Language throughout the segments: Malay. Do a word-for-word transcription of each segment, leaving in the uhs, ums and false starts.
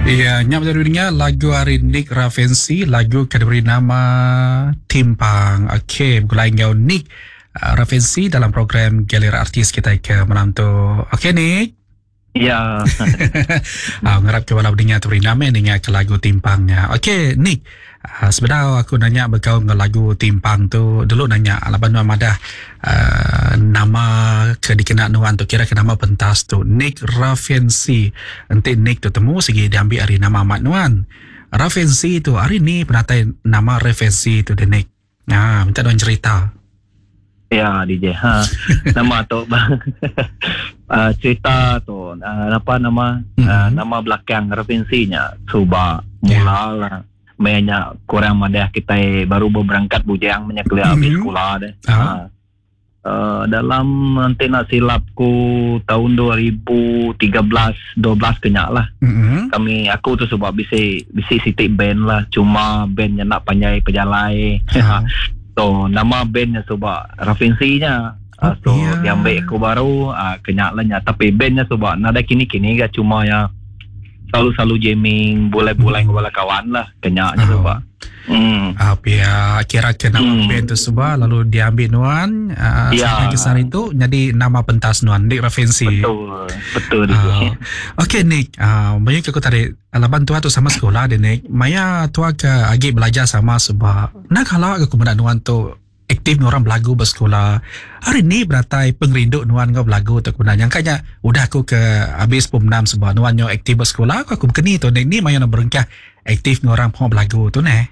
Iya, nyap jadinya lagu hari Nick Ravensi, lagu yang diberi nama Timpang. Okey, mulai ngau Nick uh, Ravensi dalam program Galeri Artis kita ke malam tu. Okey Nick. Ya. Ah, ngarap ke walau dengar tu beri nama dengar ke lagu Timpangnya. Okey Nick. Uh, sebenarnya aku nanya berkau dengan lagu Timpang tu dulu nanya alaban nama dah uh, nama ke dikenal nuan tu kira ke nama pentas tu Nick Ravensi. Nanti Nick tu temu segi diambil hari nama mat nuan Ravensi tu hari ni penatai nama Ravensi tu de Nick. Nah, minta doan cerita. Ya D J ha. Nama tu uh, cerita tu uh, apa nama mm-hmm. uh, nama belakang Ravensinya Suba mula lah. Yeah. Mainnya kurang madah kita baru berangkat bujang menyeklia habis mm-hmm. sekolah deh. Uh-huh. Ha. Uh, dalam nanti nak silapku tahun dua ribu tiga belas dua belas kenyak lah. Mm-hmm. Kami aku tu sebab bisa bisa sitik band lah. Cuma bandnya nak panjai pejalai. Uh-huh. So nama bandnya sebab Ravensinya. Uh, so oh, yeah. Diambil aku baru uh, kenyak lah nya. Tapi bandnya sebab nada kini-kini gak cuma ya selalu-selalu jamming, boleh-boleh hmm. dengan kawan lah, kenyaknya tu Pak. Hmm. Apa ya, kira ke nama hmm. band tu sebab lalu diambil nuan, uh, ya. Sampai kesan itu, jadi nama pentas nuan, Nick Ravensi. Betul, betul. Uh, Okey Nick, uh, banyak aku tadi, alaban tua tu sama sekolah deh Nick, Maya tua ke agi belajar sama sebab, nak kalau aku kemudian nuan tu, aktif orang belagu bersekolah. Hari ni beratai pengerinduk nuan kau belagu tu kemudian yang kaya udah aku ke habis pom enam sebab nuan nyo aktif bersekolah aku aku keni tu ni maya nak berengkah aktif orang pun belagu tu ne.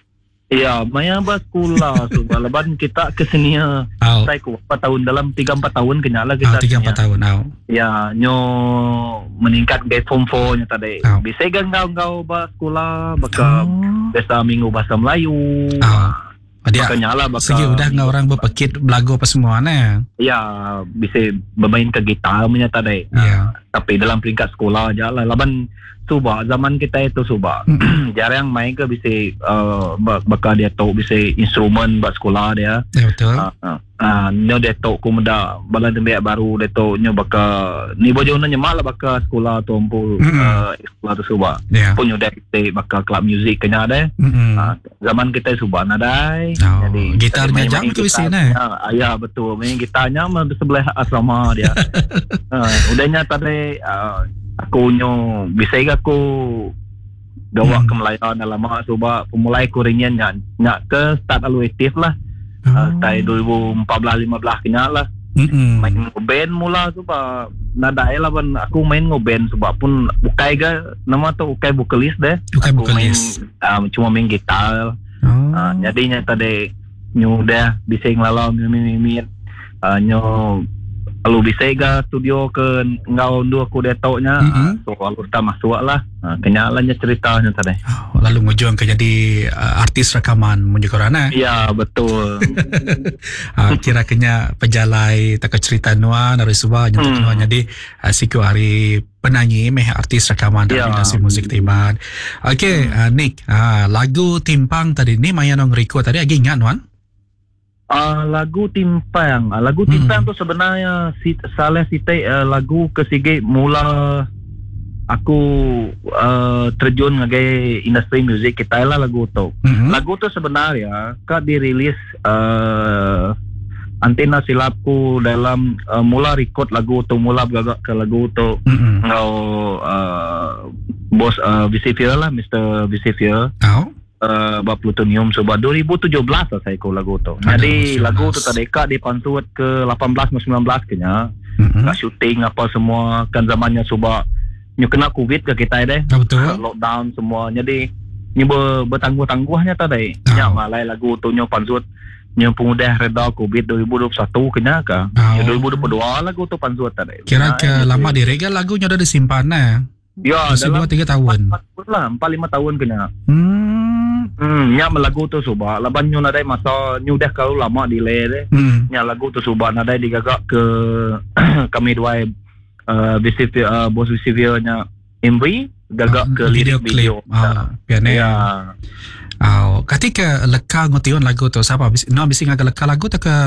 Ya, maya bersekolah sebab leban kita ke sini oh. Saya ku empat tahun dalam tiga empat tahun kenyala kita. Oh, tiga empat tahun now. Ya, nyo meningkat ke form four nya tadi. Oh. Bisa kan kau bersekolah baka oh. Biasa minggu bahasa Melayu. Oh. Dia segi udah nggak orang berpekit belagu apa semua ne. Ya, bisa bermain ke gitar punya tadi. Ya. Tapi dalam peringkat sekolah aja lah. Laban suba zaman kita itu suba. Jarang main ke bisa uh, bakal dia tahu bisa instrumen buat sekolah dia. Ya betul. Ah, uh, uh, nyo dia tahu kumda bala tembiak baru dia tahu nyo bakal ni bojo nanya malah bakal sekolah tu ampu uh, sekolah tu suba. Yeah. Pun nyo dia bakal club music kena ada. Mm-hmm. Uh, zaman kita suba nadai. Oh, jadi gitarnya jam tu isi ne. Ah, ya betul. Main gitarnya sebelah asrama dia. uh, udahnya tadi uh, aku nyo bisa aku gawa hmm. ke Melayu dalam mak sebab pemulai kuringan nyak nyak ke start alu aktif lah. Oh. Uh, start dua ribu empat belas lima belas kenyak lah. Mm-hmm. Main band mula sebab nada lah ban aku main ngeband sebab pun bukai ga nama tu bukai vokalis deh. Bukai aku vokalis. Main, uh, cuma main gitar. Oh. Uh, jadinya tadi nyu dah bisa ngelalau mimit uh, nyu kalau bisa ga studio ke ngau ndu aku dia taunya mm-hmm. So kalau kita masuk lah ha, kenyalannya ceritanya tadi. Oh, lalu ngujung ke jadi uh, artis rekaman munjukorana. Ya betul. uh, kira kenya pejalai tak cerita nuan dari subah nyentuh hmm. nuan jadi uh, siku hari penyanyi meh artis rekaman dari ya. Industri musik Timbang. Okey hmm. uh, Nick uh, lagu Timpang tadi ni maya nong record tadi lagi ingat nuan? Uh, lagu Timpang, uh, lagu Timpang hmm. tu sebenarnya si, salah sitai uh, lagu kesigi mula aku uh, terjun ngagai industri muzik kita lah lagu tu. Hmm. Lagu tu sebenarnya kad dirilis uh, antena silapku dalam uh, mula record lagu tu mula bergagak ke lagu tu. Hmm. Ngau uh, bos uh, Visivia lah Mister Visivia. Oh. Uh, bab plutonium sebab dua ribu tujuh belas lah saya ko lagu tu. Jadi lagu tu tadi kak dipansut ke lapan belas sembilan belas kenya. Mm-hmm. Nak syuting apa semua kan zamannya sebab nyu kena covid ke kita deh. Betul. Lockdown semua. Jadi nyu ber, bertangguh-tangguhnya tadi. Oh. Nya malai lagu tu nyu pansut nyu pengudah reda covid dua ribu dua puluh satu kenya ka. Oh. dua ribu dua puluh dua lagu tu pansut tadi. Kira ke nah, lama direga lagunya udah disimpan nah. Ya, masih dalam dua tiga tahun. empat lah, empat lima tahun kena. Hmm. Hmm, nya lagu tu subah. Laban nyu nadai masa nyu dah kalau lama delay deh. Hmm. Nya lagu tu subah nadai digagak ke kami dua uh, Visivia uh, bos Visivia nya M V gagak uh, ke video klip. Ah, piano. Ya. Ah, ketika leka ngotion lagu tu siapa? No bisi ngagak leka lagu tak ke